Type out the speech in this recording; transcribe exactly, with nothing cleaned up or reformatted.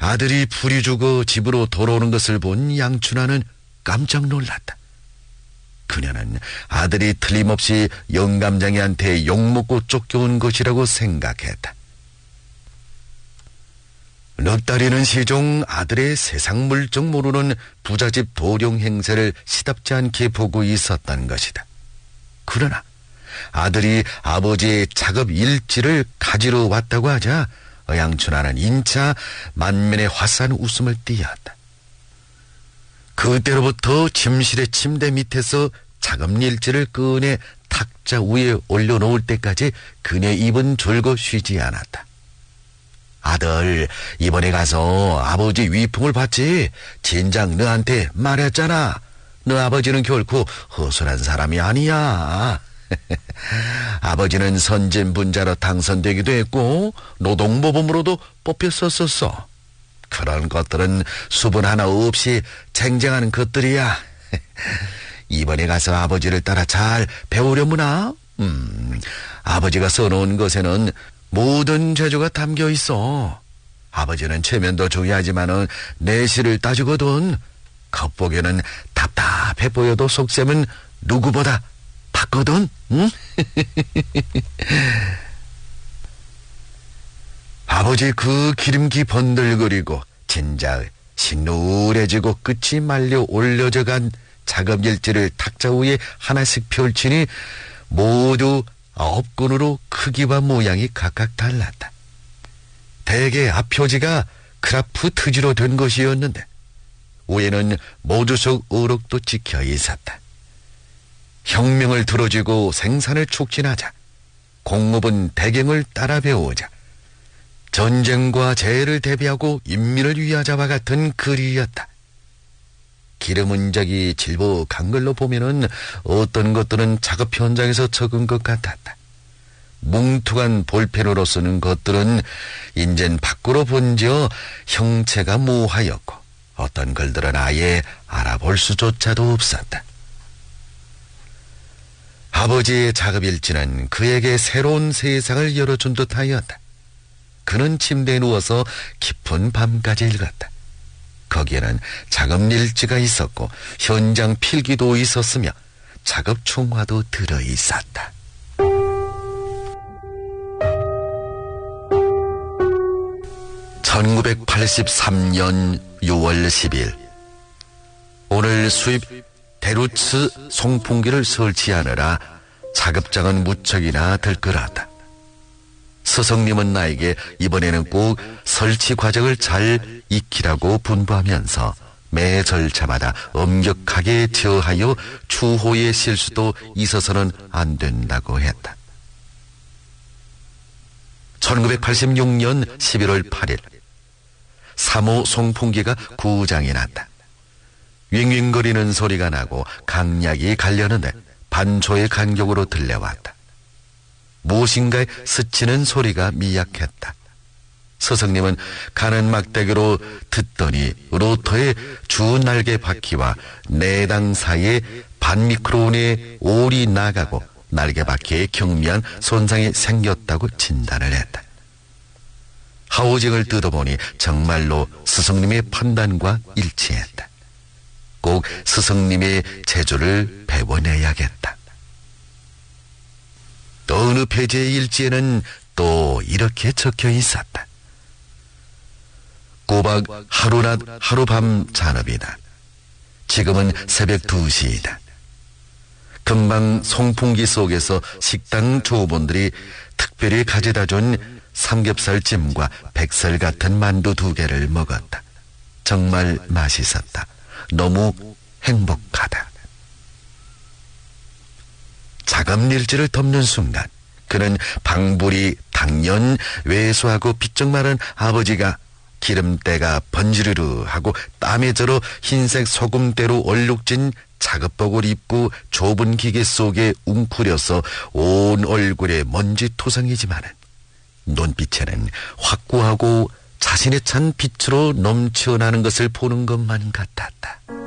아들이 불이 죽어 집으로 돌아오는 것을 본 양춘하는 깜짝 놀랐다. 그녀는 아들이 틀림없이 영감장이한테 욕먹고 쫓겨온 것이라고 생각했다. 넉다리는 시종 아들의 세상 물정 모르는 부잣집 도령 행세를 시답지 않게 보고 있었던 것이다. 그러나 아들이 아버지의 작업 일지를 가지러 왔다고 하자 양춘하는 인차 만면에 화사한 웃음을 띠었다. 그때로부터 침실의 침대 밑에서 작업 일지를 꺼내 탁자 위에 올려놓을 때까지 그녀의 입은 줄고 쉬지 않았다. 아들, 이번에 가서 아버지 위풍을 받지. 진작 너한테 말했잖아. 너 아버지는 결코 허술한 사람이 아니야. 아버지는 선진분자로 당선되기도 했고 노동모범으로도 뽑혔었었어. 그런 것들은 수분 하나 없이 쟁쟁하는 것들이야. 이번에 가서 아버지를 따라 잘 배우려무나? 음, 아버지가 써놓은 것에는 모든 재주가 담겨 있어. 아버지는 체면도 중요하지만은 내실을 따지거든. 겉보기에는 답답해 보여도 속셈은 누구보다 봤거든. 응? 아버지 그 기름기 번들거리고 진작 시누래지고 끝이 말려 올려져간 작업일지를 탁자 위에 하나씩 펼치니 모두 아홉 건으로 크기와 모양이 각각 달랐다. 대개 앞표지가 크라프 트지로 된 것이었는데 위에는 모주속 어록도 찍혀 있었다. 혁명을 들어주고 생산을 촉진하자, 공업은 대경을 따라 배우자, 전쟁과 재해를 대비하고 인민을 위하자와 같은 글이었다. 기름 흔적이 질복한 걸로 보면은 어떤 것들은 작업 현장에서 적은 것 같았다. 뭉툭한 볼펜으로 쓰는 것들은 인젠 밖으로 본지어 형체가 모호하였고 어떤 글들은 아예 알아볼 수조차도 없었다. 아버지의 작업일지는 그에게 새로운 세상을 열어준 듯하였다. 그는 침대에 누워서 깊은 밤까지 읽었다. 거기에는 작업일지가 있었고 현장 필기도 있었으며 작업 총화도 들어있었다. 천구백팔십삼 년 유월 십일, 오늘 수입 데루츠 송풍기를 설치하느라 작업장은 무척이나 들끓었다. 스승님은 나에게 이번에는 꼭 설치 과정을 잘 익히라고 분부하면서 매 절차마다 엄격하게 제어하여 추호의 실수도 있어서는 안 된다고 했다. 천구백팔십육 년 십일월 팔일, 삼 호 송풍기가 구장이 났다. 윙윙거리는 소리가 나고 강약이 갈려는데 반초의 간격으로 들려왔다. 무엇인가에 스치는 소리가 미약했다. 스승님은 가는 막대기로 듣더니 로터의 주 날개 바퀴와 내당 사이에 반미크론의 올이 나가고 날개 바퀴에 경미한 손상이 생겼다고 진단을 했다. 하우징을 뜯어보니 정말로 스승님의 판단과 일치했다. 꼭 스승님의 재주를 배워내야겠다. 또 어느 페이지의 일지에는 또 이렇게 적혀 있었다. 꼬박 하루낮 하루밤 잔업이다. 지금은 새벽 두 시이다. 금방 송풍기 속에서 식당 조부분들이 특별히 가져다 준 삼겹살찜과 백설 같은 만두 두 개를 먹었다. 정말 맛있었다. 너무 행복하다. 작업일지를 덮는 순간 그는 방불이 당연 왜소하고 비쩍 마른 아버지가 기름때가 번지르르 하고 땀에 절어 흰색 소금대로 얼룩진 작업복을 입고 좁은 기계 속에 웅크려서 온 얼굴에 먼지 토성이지만은 눈빛에는 확고하고 자신에 찬 빛으로 넘쳐나는 것을 보는 것만 같았다.